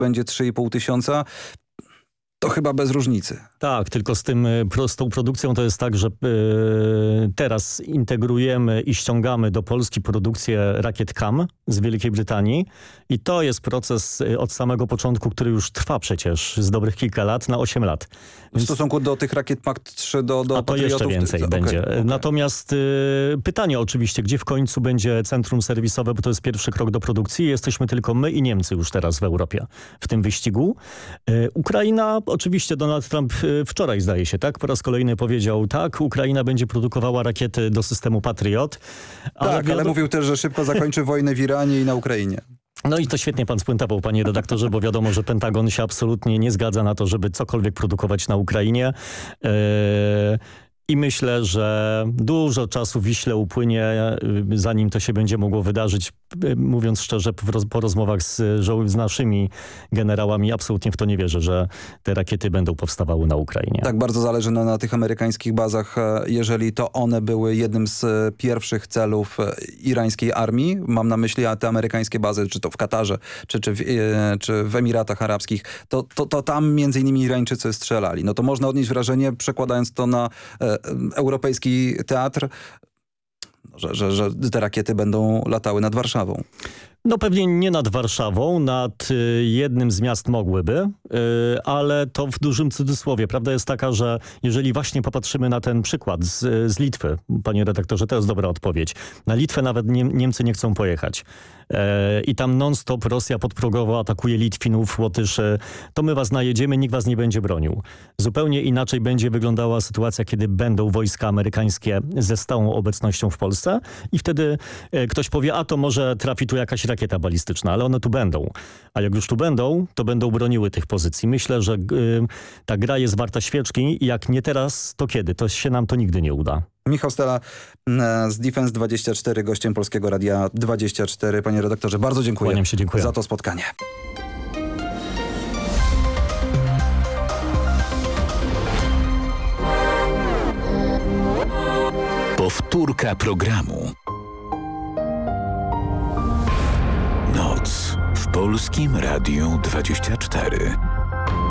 będzie 3,5 tysiąca. To chyba bez różnicy. Tak, tylko z tą produkcją to jest tak, że teraz integrujemy i ściągamy do Polski produkcję rakiet CAM z Wielkiej Brytanii i to jest proces od samego początku, który już trwa przecież z dobrych kilka lat na 8 lat. W stosunku do tych rakiet PAC-3 do a to Patriotów? jeszcze więcej będzie. Okay. Natomiast pytanie oczywiście, gdzie w końcu będzie centrum serwisowe, bo to jest pierwszy krok do produkcji. Jesteśmy tylko my i Niemcy już teraz w Europie w tym wyścigu. Ukraina, oczywiście Donald Trump wczoraj zdaje się, tak? Po raz kolejny powiedział, tak, Ukraina będzie produkowała rakiety do systemu Patriot. Ale mówił też, że szybko zakończy wojnę w Iranie i na Ukrainie. No i to świetnie pan spuentował, panie redaktorze, bo wiadomo, że Pentagon się absolutnie nie zgadza na to, żeby cokolwiek produkować na Ukrainie. I myślę, że dużo czasu w Wiśle upłynie, zanim to się będzie mogło wydarzyć. Mówiąc szczerze, po rozmowach z naszymi generałami absolutnie w to nie wierzę, że te rakiety będą powstawały na Ukrainie. Tak bardzo zależy na tych amerykańskich bazach, jeżeli to one były jednym z pierwszych celów irańskiej armii. Mam na myśli te amerykańskie bazy, czy to w Katarze, czy w Emiratach Arabskich. To tam między innymi Irańczycy strzelali. No to można odnieść wrażenie, przekładając to na europejski teatr, że te rakiety będą latały nad Warszawą. No pewnie nie nad Warszawą, nad jednym z miast mogłyby, ale to w dużym cudzysłowie. Prawda jest taka, że jeżeli właśnie popatrzymy na ten przykład z Litwy, panie redaktorze, to jest dobra odpowiedź. Na Litwę nawet Niemcy nie chcą pojechać. I tam non-stop Rosja podprogowo atakuje Litwinów, Łotyszy. To my was najedziemy, nikt was nie będzie bronił. Zupełnie inaczej będzie wyglądała sytuacja, kiedy będą wojska amerykańskie ze stałą obecnością w Polsce i wtedy ktoś powie, a to może trafi tu jakaś rakieta balistyczna, ale one tu będą. A jak już tu będą, to będą broniły tych pozycji. Myślę, że ta gra jest warta świeczki i jak nie teraz, to kiedy? To się nam to nigdy nie uda. Michał Stela z Defense24, gościem Polskiego Radia 24. Panie redaktorze, bardzo dziękuję, dziękuję za to spotkanie. Powtórka programu. Noc w Polskim Radiu 24.